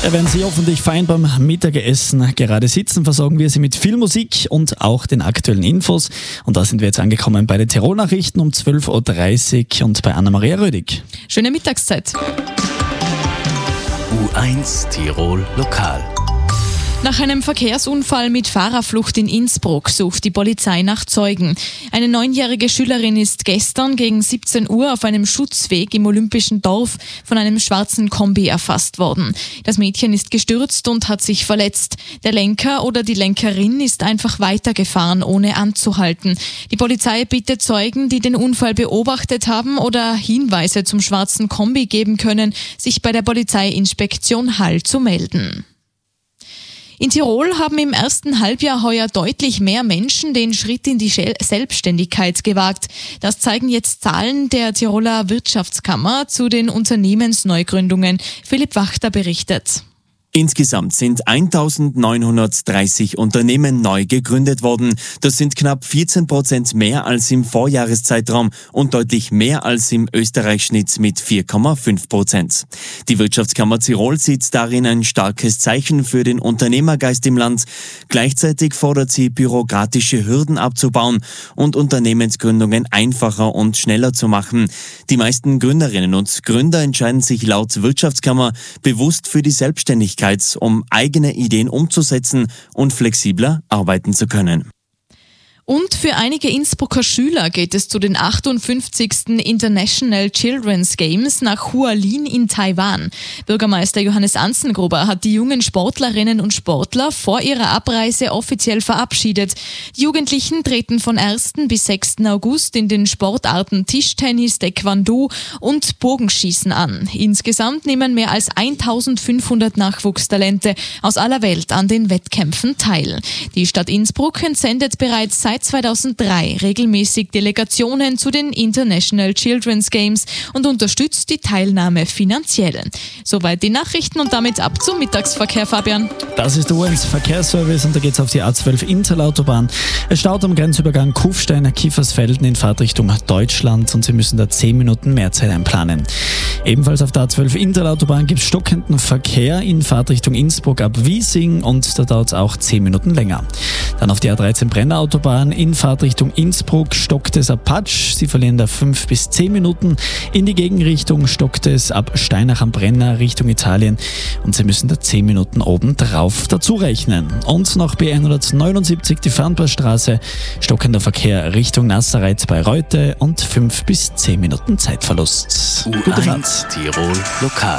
Während Sie hoffentlich fein beim Mittagessen gerade sitzen, versorgen wir Sie mit viel Musik und auch den aktuellen Infos. Und da sind wir jetzt angekommen bei den Tirol-Nachrichten um 12.30 Uhr und bei Anna-Maria Rödig. Schöne Mittagszeit. U1 Tirol Lokal. Nach einem Verkehrsunfall mit Fahrerflucht in Innsbruck sucht die Polizei nach Zeugen. Eine 9-jährige Schülerin ist gestern gegen 17 Uhr auf einem Schutzweg im Olympischen Dorf von einem schwarzen Kombi erfasst worden. Das Mädchen ist gestürzt und hat sich verletzt. Der Lenker oder die Lenkerin ist einfach weitergefahren, ohne anzuhalten. Die Polizei bittet Zeugen, die den Unfall beobachtet haben oder Hinweise zum schwarzen Kombi geben können, sich bei der Polizeiinspektion Hall zu melden. In Tirol haben im ersten Halbjahr heuer deutlich mehr Menschen den Schritt in die Selbstständigkeit gewagt. Das zeigen jetzt Zahlen der Tiroler Wirtschaftskammer zu den Unternehmensneugründungen. Philipp Wachter berichtet. Insgesamt sind 1930 Unternehmen neu gegründet worden. Das sind knapp 14% mehr als im Vorjahreszeitraum und deutlich mehr als im Österreich-Schnitt mit 4,5%. Die Wirtschaftskammer Tirol sieht darin ein starkes Zeichen für den Unternehmergeist im Land. Gleichzeitig fordert sie, bürokratische Hürden abzubauen und Unternehmensgründungen einfacher und schneller zu machen. Die meisten Gründerinnen und Gründer entscheiden sich laut Wirtschaftskammer bewusst für die Selbstständigkeit, um eigene Ideen umzusetzen und flexibler arbeiten zu können. Und für einige Innsbrucker Schüler geht es zu den 58. International Children's Games nach Hualien in Taiwan. Bürgermeister Johannes Anzengruber hat die jungen Sportlerinnen und Sportler vor ihrer Abreise offiziell verabschiedet. Die Jugendlichen treten von 1. bis 6. August in den Sportarten Tischtennis, Taekwondo und Bogenschießen an. Insgesamt nehmen mehr als 1500 Nachwuchstalente aus aller Welt an den Wettkämpfen teil. Die Stadt Innsbruck entsendet bereits seit 2003 regelmäßig Delegationen zu den International Children's Games und unterstützt die Teilnahme finanziell. Soweit die Nachrichten und damit ab zum Mittagsverkehr, Fabian. Das ist der U1 Verkehrsservice und da geht es auf die A12 Interlautobahn. Es staut am Grenzübergang Kufstein-Kiefersfelden in Fahrtrichtung Deutschland und Sie müssen da 10 Minuten mehr Zeit einplanen. Ebenfalls auf der A12 Interlautobahn gibt es stockenden Verkehr in Fahrtrichtung Innsbruck ab Wiesing und da dauert es auch 10 Minuten länger. Dann auf die A13 Brenner-Autobahn in Fahrtrichtung Innsbruck stockt es ab Patsch. Sie verlieren da 5 bis 10 Minuten. In die Gegenrichtung stockt es ab Steinach am Brenner Richtung Italien und Sie müssen da 10 Minuten obendrauf dazu rechnen. Und noch B179, die Fernpassstraße, stockender Verkehr Richtung Nassareiz bei Reute und 5 bis 10 Minuten Zeitverlust. U1 Tirol Lokal.